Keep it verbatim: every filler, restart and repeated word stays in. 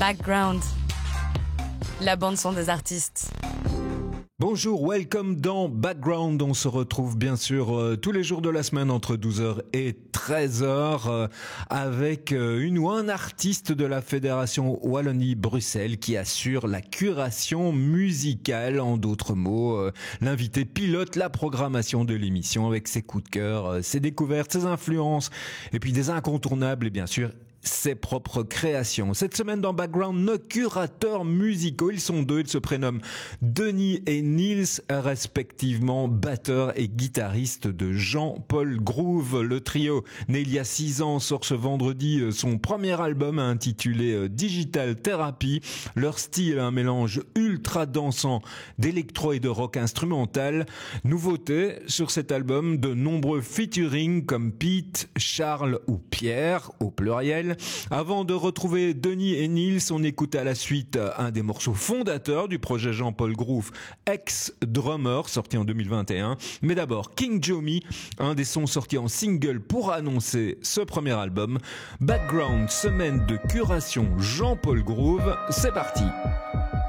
Background, la bande-son des artistes. Bonjour, welcome dans Background. On se retrouve bien sûr euh, tous les jours de la semaine entre douze heures et treize heures euh, avec euh, une ou un artiste de la Fédération Wallonie-Bruxelles qui assure la curation musicale. En d'autres mots, euh, l'invité pilote la programmation de l'émission avec ses coups de cœur, euh, ses découvertes, ses influences et puis des incontournables et bien sûr ses propres créations. Cette semaine dans Background, nos curateurs musicaux, ils sont deux, ils se prénomment Denis et Niels, respectivement batteurs et guitaristes de Jean-Paul Groove. Le trio, né il y a six ans, sort ce vendredi son premier album intitulé Digital Therapy. Leur style, un mélange ultra dansant d'électro et de rock instrumental. Nouveauté sur cet album, de nombreux featuring comme Pete, Charles ou Pierre, au pluriel. Avant de retrouver Denis et Niels, on écoute à la suite un des morceaux fondateurs du projet Jean-Paul Groove, ex-drummer, sorti en deux mille vingt et un. Mais d'abord, King Jomi, un des sons sortis en single pour annoncer ce premier album. Background, semaine de curation Jean-Paul Groove, c'est parti.